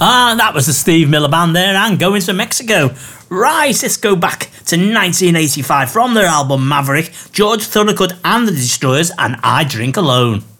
Ah, that was the Steve Miller Band there and Going to Mexico. Right, let's go back to 1985 from their album Maverick, George Thorogood and the Destroyers and I Drink Alone.